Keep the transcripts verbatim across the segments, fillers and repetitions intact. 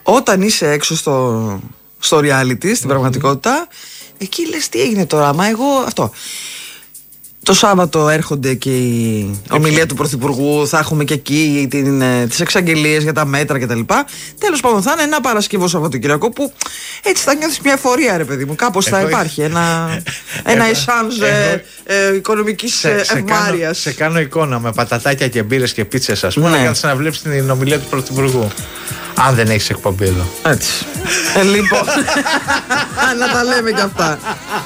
όταν είσαι έξω στο, στο reality, στην mm-hmm. πραγματικότητα, εκεί λες τι έγινε τώρα, μα εγώ αυτό. Το Σάββατο έρχονται και η ομιλία του Πρωθυπουργού, θα έχουμε και εκεί την, τις εξαγγελίες για τα μέτρα κτλ. Τέλος πάντων, θα είναι ένα Παρασκευό Σαββατοκυριακό που έτσι θα νιώθεις μια εφορία, ρε παιδί μου. Κάπως θα υπάρχει ένα, ένα εσάνζ ε, ε, οικονομικής ευμάρειας. Σε, σε κάνω εικόνα με πατατάκια και μπύρες και πίτσες, ας πούμε, ναι. να κάθεσαι να βλέπεις την ομιλία του Πρωθυπουργού. Αν δεν έχεις εκπομπή εδώ. Έτσι. Ε, λοιπόν, να τα λέμε κι αυτά.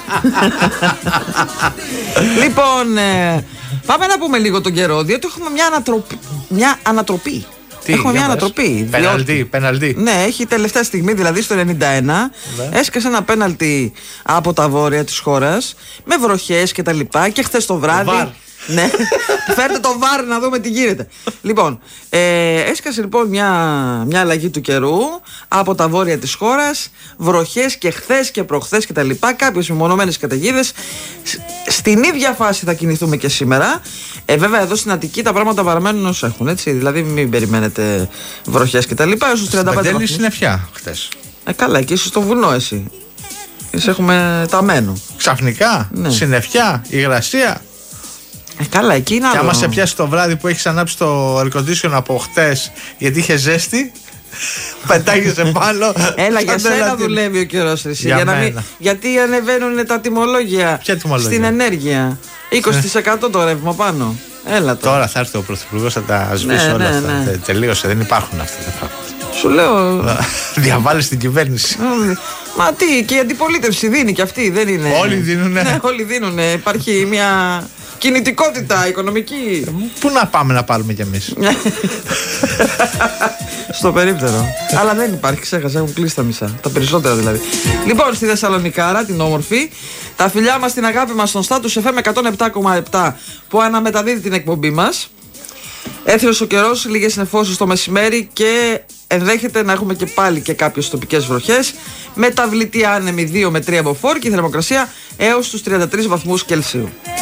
Λοιπόν, ε, πάμε να πούμε λίγο τον καιρό, διότι έχουμε μια ανατροπή. Μια ανατροπή. Τι, έχουμε μια ανατροπή. Πέναλτι, πέναλτι. Ναι, έχει τελευταία στιγμή, δηλαδή στο ενενήντα ένα, ναι. έσκασε ένα πέναλτι από τα βόρεια της χώρας, με βροχές και τα λοιπά, και χθες το βράδυ. Το ναι, φέρτε το βάρ να δούμε τι γίνεται. Λοιπόν, ε, έσκασε λοιπόν μια, μια αλλαγή του καιρού από τα βόρεια της χώρας, βροχές και χθες και προχθές και τα λοιπά, κάποιες μεμονωμένες καταιγίδες. Στην ίδια φάση θα κινηθούμε και σήμερα. Ε, βέβαια εδώ στην Αττική τα πράγματα παραμένουν όσο έχουν, έτσι. Δηλαδή μην περιμένετε βροχές και τα λοιπά. Έως τους τριάντα πέντε βαθμούς. Στην συννεφιά χθες. Ε, καλά, εκεί είσαι στο βουνό εσύ. Εσύ έχουμε ταμένο. Ξαφνικά, ναι. Συννεφιά, υγρασία. Ε, καλά, εκεί είναι άλλο. Και άμα σε πιάσει το βράδυ που έχεις ανάψει το air condition από χτες γιατί είχε ζέστη, πετάγεσαι πάνω. Έλα, για σένα δουλεύει ο καιρός, εσύ. Για για μην... Γιατί ανεβαίνουν τα τιμολόγια στην ενέργεια. είκοσι τοις εκατό το ρεύμα πάνω. Έλα τώρα. Τώρα θα έρθει ο Πρωθυπουργός, θα τα σβήσει ναι, όλα ναι, αυτά. Ναι. Τελείωσε, δεν υπάρχουν αυτά τα πράγματα. Σου λέω. Διαβάλλεις την κυβέρνηση. Μα τι, και η αντιπολίτευση δίνει και αυτή, δεν είναι. Όλοι δίνουνε. Ναι, όλοι δίνουνε. Υπάρχει μια κινητικότητα οικονομική. Πού να πάμε να πάρουμε κι εμείς. Στο περίπτερο. Αλλά δεν υπάρχει, ξέχασα, έχουν κλείσει τα μισά. Τα περισσότερα δηλαδή. Λοιπόν, στη Θεσσαλονικάρα, την όμορφη, τα φιλιά μας, την αγάπη μας στον Status εφ εμ εκατόν επτά κόμμα επτά που αναμεταδίδει την εκπομπή μας. Έθριος ο καιρός, λίγες νεφώσεις το μεσημέρι και ενδέχεται να έχουμε και πάλι και κάποιες τοπικές βροχές. Μεταβλητή άνεμη δύο με τρία μποφόρ και η θερμοκρασία έως τους τριάντα τρεις βαθμούς Κελσίου.